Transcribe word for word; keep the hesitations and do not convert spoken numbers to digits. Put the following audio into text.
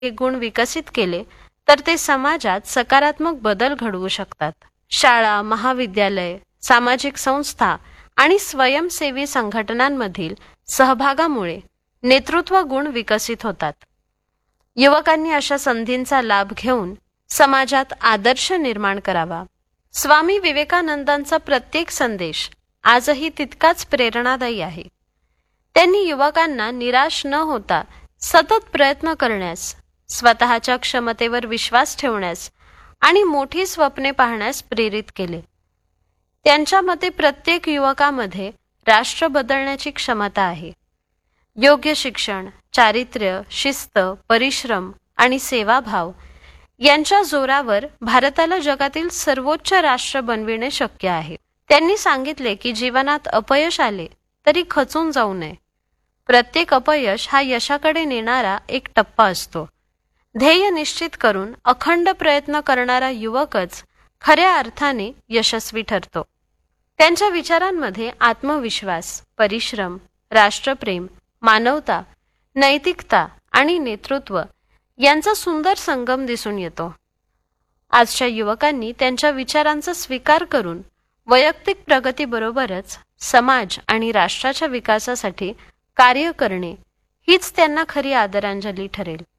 हे गुण विकसित केले तर ते समाजात सकारात्मक बदल घडवू शकतात. शाळा, महाविद्यालय, सामाजिक संस्था आणि स्वयंसेवी संघटनांमधील सहभागामुळे नेतृत्व गुण विकसित होतात. युवकांनी अशा संधींचा लाभ घेऊन समाजात आदर्श निर्माण करावा. स्वामी विवेकानंदांचा प्रत्येक संदेश आजही तितकाच प्रेरणादायी आहे. त्यांनी युवकांना निराश न होता सतत प्रयत्न करण्यास, स्वतःच्या क्षमतेवर विश्वास ठेवण्यास आणि मोठी स्वप्ने पाहण्यास प्रेरित केले. त्यांच्या मते प्रत्येक युवकामध्ये राष्ट्र बदलण्याची क्षमता आहे. योग्य शिक्षण, चारित्र्य, शिस्त, परिश्रम आणि सेवाभाव यांच्या जोरावर भारताला जगातील सर्वोच्च राष्ट्र बनविणे शक्य आहे. त्यांनी सांगितले की जीवनात अपयश आले तरी खचून जाऊ नये. प्रत्येक अपयश हा यशाकडे नेणारा एक टप्पा असतो. ध्येय निश्चित करून अखंड प्रयत्न करणारा युवकच खऱ्या अर्थाने यशस्वी ठरतो. त्यांच्या विचारांमध्ये आत्मविश्वास, परिश्रम, राष्ट्रप्रेम, मानवता, नैतिकता आणि नेतृत्व यांचा सुंदर संगम दिसून येतो. आजच्या युवकांनी त्यांच्या विचारांचा स्वीकार करून वैयक्तिक प्रगतीबरोबरच समाज आणि राष्ट्राच्या विकासासाठी कार्य करणे हीच त्यांना खरी आदरांजली ठरेल.